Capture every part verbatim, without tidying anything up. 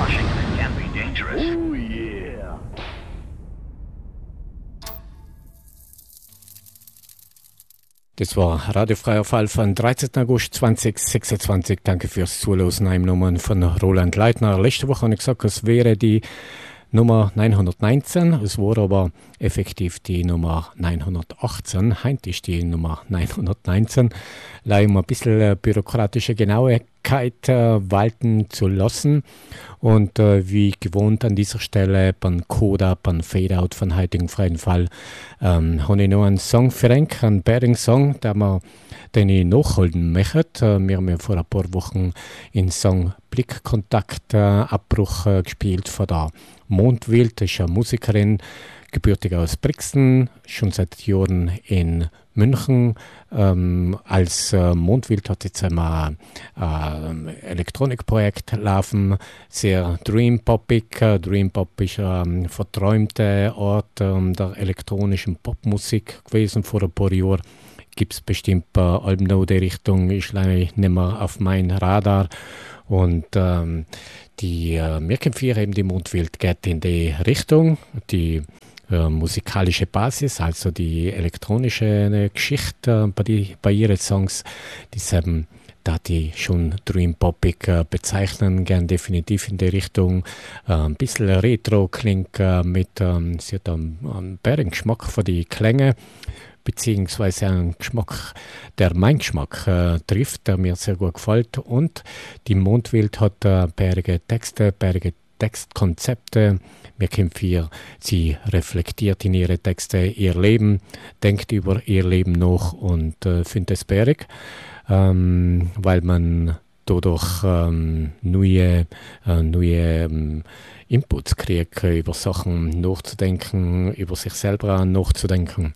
brainwashing can be dangerous. Oh yeah. Das war radiofreier Fall von dreizehnten August zweitausendsechsundzwanzig. Danke fürs Zuhören. Heimnummern von Roland Leitner. Letzte Woche habe ich gesagt, es wäre die Nummer neunhundertneunzehn. Es war aber effektiv die Nummer neunhundertachtzehn. Heute ist die Nummer neunhundertneunzehn. Leider um ein bisschen bürokratische Genauigkeit äh, walten zu lassen. Und äh, wie gewohnt an dieser Stelle beim Coda, beim Fade-Out von heutigen freien Fall, ähm, habe ich noch einen Song für euch, einen Bäring-Song, den, wir, den ich nachholen möchte. Äh, wir haben ja vor ein paar Wochen in Song Blickkontakt äh, Abbruch äh, gespielt von der Mondwild. Das ist eine Musikerin, gebürtig aus Brixen, schon seit Jahren in München. Ähm, als äh, Mondwild hat jetzt einmal ein äh, Elektronikprojekt laufen, sehr dreampoppig. Äh, Dreampop ist ein ähm, verträumter Ort ähm, der elektronischen Popmusik gewesen vor ein paar Jahren. Gibt es bestimmt äh, Alben noch in die Richtung, ist leider nicht mehr auf mein Radar. Und ähm, die äh, Mirkenvier, eben die Mondwild, geht in die Richtung. Die äh, musikalische Basis, also die elektronische äh, Geschichte äh, bei, die, bei ihren Songs, die eben, da die schon dreampoppig äh, bezeichnen, gern definitiv in die Richtung. Äh, ein bisschen Retro klingt äh, mit, ähm, sie hat einen, einen bären Geschmack für die Klänge, beziehungsweise einen Geschmack, der mein Geschmack äh, trifft, der mir sehr gut gefällt. Und die Mondwild hat äh, bärige Texte, bärige Textkonzepte. Mir kommt hier, sie reflektiert in ihre Texte ihr Leben, denkt über ihr Leben nach und äh, findet es bärig, ähm, weil man dadurch ähm, neue, äh, neue ähm, Inputs kriegt, über Sachen nachzudenken, über sich selber nachzudenken.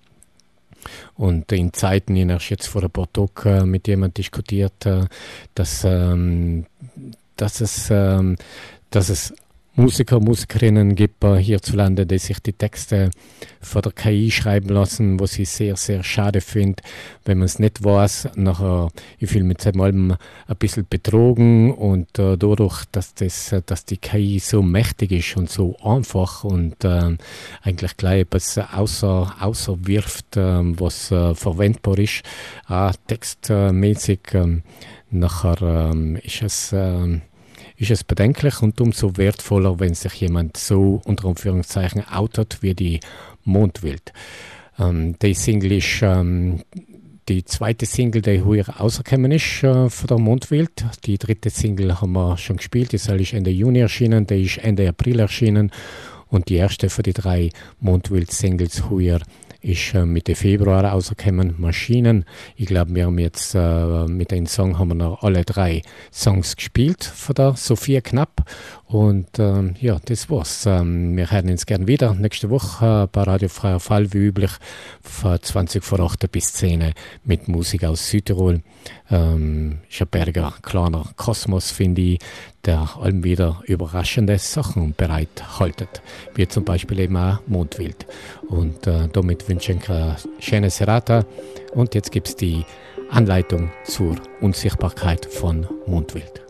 Und in Zeiten, ich habe jetzt vor ein paar Tagen mit jemandem diskutiert, dass, ähm, dass, es, ähm, dass es Musiker, Musikerinnen gibt äh, hierzulande, die sich die Texte von der K I schreiben lassen, was ich sehr, sehr schade finde, wenn man es nicht weiß. Nachher, ich fühle mich mit seinem Album ein bisschen betrogen und äh, dadurch, dass, das, dass die K I so mächtig ist und so einfach und äh, eigentlich gleich etwas außer, außer wirft, äh, was äh, verwendbar ist, auch textmäßig, äh, nachher äh, ist es äh, ist es bedenklich und umso wertvoller, wenn sich jemand so unter Anführungszeichen outet wie die Mondwild. Ähm, die Single ist ähm, die zweite Single, die hier rausgekommen ist äh, von der Mondwild. Die dritte Single haben wir schon gespielt, die soll ist Ende Juni erschienen, die ist Ende April erschienen und die erste von den drei Mondwild-Singles hier ist äh, Mitte Februar rausgekommen, Maschinen. Ich glaube, wir haben jetzt äh, mit dem Song haben wir noch alle drei Songs gespielt von der Sophia Knapp. Und ähm, ja, das war's. Ähm, wir hören uns gern wieder nächste Woche äh, bei Radio Freier Fall, wie üblich, von zwanzig vor acht bis zehn mit Musik aus Südtirol. Ähm, ist ein berger, kleiner Kosmos, finde ich, der allem wieder überraschende Sachen bereithaltet, wie zum Beispiel eben auch Mondwild. Und äh, damit wünsche ich eine schöne Serata. Und jetzt gibt es die Anleitung zur Unsichtbarkeit von Mondwild.